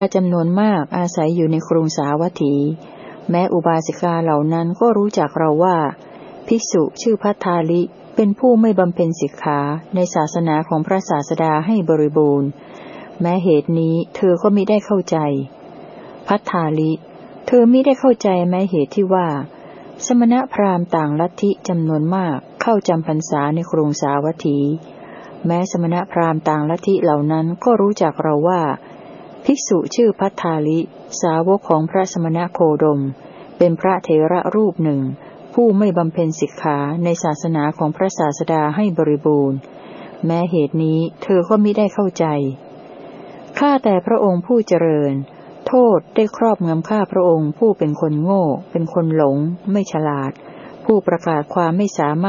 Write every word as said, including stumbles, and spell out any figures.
จำนวนมากอาศัยอยู่ในกรุงสาวัตถีแม้อุบาสิกาเหล่านั้นก็รู้จักเราว่าภิกษุชื่อภัททาลิเป็นผู้ไม่บำเพ็ญสิกขาในศาสนาของพระศาสดาให้บริบูรณ์แม้เหตุนี้เธอก็มิได้เข้าใจภัททาลิเธอมิได้เข้าใจแม้เหตุที่ว่าสมณพราหมณ์ต่างลัทธิจำนวนมากเข้าจำพรรษาในกรุงสาวัตถีแม้สมณพราหมณ์ต่างลัทธิเหล่านั้นก็รู้จักเราว่าภิกษุชื่อภัททาลิสาวกของพระสมณโคดมเป็นพระเถระรูปหนึ่งผู้ไม่บำเพ็ญสิกขาในศาสนาของพระศาสดาให้บริบูรณ์แม้เหตุนี้เธอก็มิได้เข้าใจข้าแต่พระองค์ผู้เจริญโทษได้ครอบงำข้าพระองค์ผู้เป็นคนโง่เป็นคนหลงไม่ฉลาดผู้ประกาศความไม่สามารถ